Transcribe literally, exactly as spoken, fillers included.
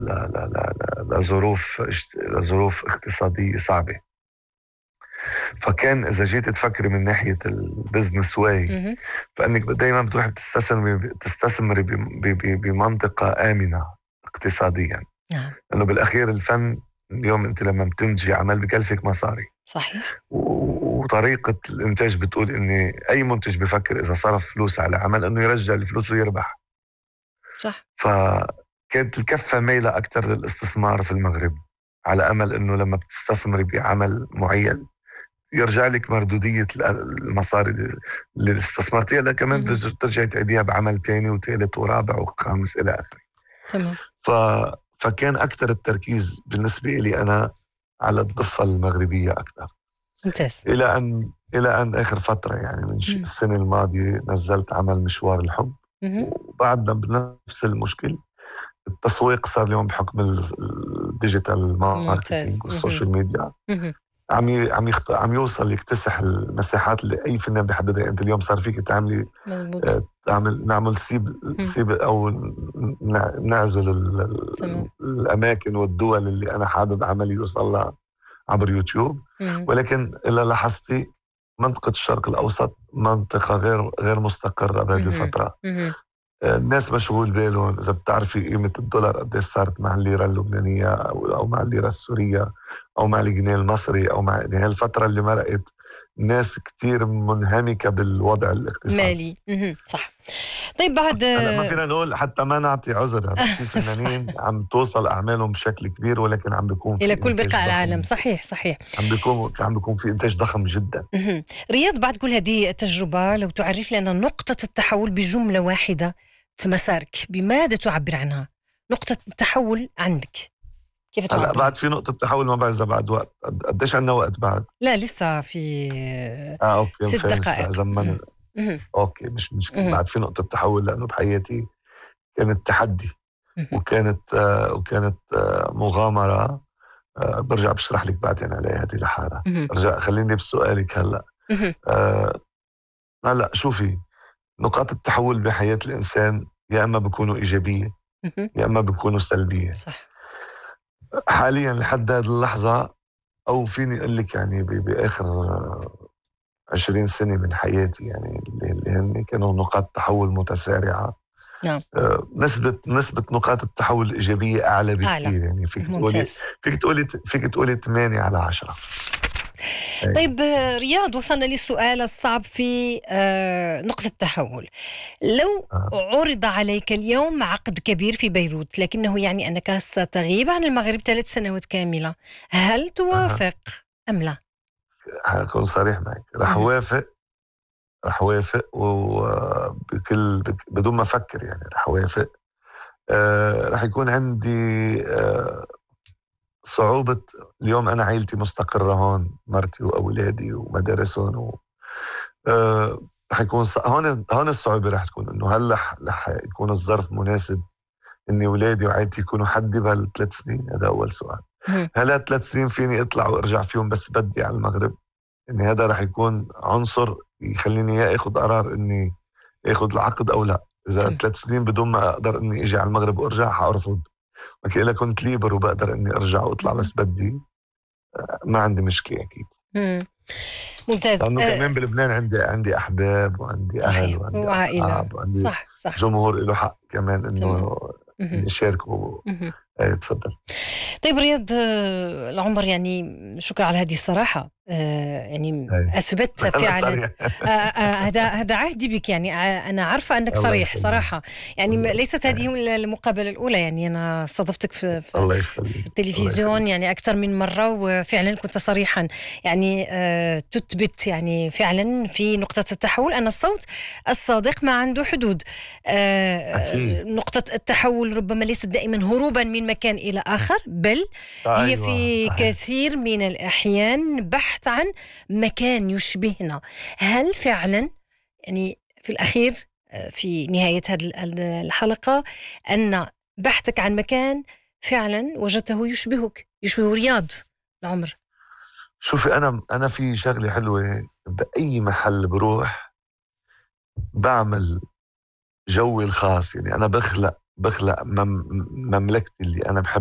ل ل ل لظروف اجت لظروف اقتصادية صعبة. فكان إذا جيت تفكري من ناحية الbusiness way، اهم. فإنِّك دايمًا بتروحي بتستثمري تستثمري بم ب ب بمنطقة آمنة اقتصاديًا، نعم. لأنه بالأخير الفن اليوم أنتِ لمّا بتنتجي عمل بكلفِك مصاري، صحيح. و وطريقة الإنتاج بتقول إن أي مُنتج بيفكر إذا صرف فلوس على عمل إنه يرجّع الفلوس ويربح. صح. فكانت الكفة مايلة أكتر للاستثمار في المغرب، على أمل إنه لمّا بتستثمري بعمل معيّن يرجع لِك مردودية ال المصاري ال اللي استثمرتيها، لا كمان اهم. ترج ترجعي تعيديها بعمل تاني وتالت ورابع وخامس إلى آخره. تمام. ف فكان أكتر التركيز بالنسبة إلي أنا على الضفة المغربية أكتر، ممتاز. إلى أن إلى أن آخر فترة يعني من ش إمم. السنة الماضية نزّلت عمل مشوار الحب، اهم. وبعدنا بنفس المشكل. التسويق صار اليوم بحكم ال الdigital ممتاز. marketing اهم. والسوشيال ميديا اهم. عم ي عم يخت عم يوصل يكتسح المساحات اللي أي فنان بيحددها. أنتِ اليوم صار فيكِ تعملي مضبوط. آآ تعمل نعمل سيب إمم. سيب أو نع نعزل ال ال تمام. الأماكن والدول اللي أنا حابب عملي يوصل لها عبر يوتيوب. اهم. ولكن إذا لاحظتِ منطقة الشرق الأوسط منطقة غير غير مستقرة بهذه اهم. الفترة. اهم. آآ الناس مشغول بالهم. إذا بتعرفي قيمة الدولار قديش صارت مع الليرة اللبنانية أو أو مع الليرة السورية أو مع الجنيه المصري أو مع يعني هالفترة اللي مرقت ناس كتير منهمكة بالوضع الاقتصادي. مالي. اهم. صح. طيب بعد هلأ ما فينا نقول حتى ما نعطي عذر، هلأ في فنانين صح. عم توصل أعمالهم بشكل كبير ولكن عم بيكون إلى في كل إنتاج بقاع العالم. ضخم. صحيح. صحيح. عم بيكون عم بيكون في إنتاج ضخم جدًا. اهم. رياض، بعد كل هذه التجربة لو تعرف لنا نقطة التحول بجملة واحدة في مسارك، بماذا تعبر عنها؟ نقطة التحول عندك، كيف هلأ تعبر بعد عنها؟ في نقطة تحول ما بعرف إذا بعد وقت، قد قديش عندنا وقت بعد؟ لا لسه في آه أوكي ست فهمت دقائق. زمن. اهم. اهم. أوكي مش مشكلة. اهم. بعد في نقطة تحول لأنه بحياتي كانت تحدي اهم. وكانت آه وكانت آه مغامرة. آه برجع بشرح لك بعدين عليها هذه لحالها. اهم. رجع خليني بسؤالك هلا. اهم. آه هلا شوفي، نقاط التحول بحياة الإنسان يا إما بيكونوا إيجابية اهم. يا إما بيكونوا سلبية. صح. حاليا لحد هذه اللحظة أو فيني أقول لك يعني ب- بآخر آه، عشرين سنة من حياتي يعني اللي اللي هن كانوا نقاط تحول متسارعة. نعم. آه، نسبة نسبة نقاط التحول الإيجابية أعلى أعلى. بكتير. يعني فيك تقولي ممتاز. فيك تقولي فيك تقولي ثمانية على عشرة. أي. طيب رياض، وصلنا للسؤال الصعب في آه، نقطة التحول. لو آه. عرض عليك اليوم عقد كبير في بيروت، لكنه يعني أنك ستغيب عن المغرب ثلاث سنوات كاملة، هل أها. توافق أم لا؟ هكون صريح معك، رح مهم. وافق. رح وافق وبكل بك بدون ما أفكر يعني رح وافق. آه رح يكون عندي آه صعوبة. اليوم أنا عائلتي مستقرة هون، مرتي وأولادي ومدارسهم و آه رح يكون ص... هون هون الصعوبة رح تكون إنه هل رح رح يكون الظرف مناسب إني أولادي وعائلتي يكونوا حدي بهالثلاث سنين؟ هذا أول سؤال. مهم. هل هالثلاث سنين فيني أطلع وأرجع فيهم بس بدي على المغرب؟ إني هذا رح يكون عنصر يخليني يا أخذ قرار إني أخذ العقد أو لا. إذا تم. ثلاث سنين بدون ما أقدر إني أجي على المغرب وأرجع حأرفض. لكن إذا كنت ليبر وبقدر إني أرجع وأطلع مهم. بس بدي، ما عندي مشكلة أكيد. مم. ممتاز. لأنه أه كمان بلبنان عندي عندي أحباب وعندي أهل صحيح، وعندي وعائلة. أصحاب وعندي صح. صح. جمهور له حق كمان تمام. إنه مهم. يشاركوا. مهم. ايه تفضل. طيب رياض، آه، العمر يعني شكرا على هذه الصراحة. آه، يعني ايه أثبت أنا فعلا. صريح. آه، آه، هذا هذا عهدي بك، يعني ع- أنا عارفة أنك الله صريح يخليك. صراحة. يعني م- الله ليست هذه ايه. المقابلة الأولى، يعني أنا استضفتك في في الله في يخليك. الله التلفزيون يخليك. يعني أكثر من مرة، وفعلا كنت صريحا. يعني آه، تثبت يعني فعلا في نقطة التحول أن الصوت الصادق ما عنده حدود. آه، أكيد. نقطة التحول ربما ليست دائما هروبا من مكان إلى آخر، بل هي أيوة في صحيح. كثير من الأحيان بحث عن مكان يشبهنا. هل فعلا يعني في الأخير، آه، في نهاية هذه الحلقة، أن بحثك عن مكان فعلا وجدته يشبهك، يشبه رياض العمر؟ شوفي أنا أنا في شغلة حلوة بأي محل بروح بعمل جوي الخاص. يعني أنا بخلق بخلق مم مملكتي اللي أنا بحب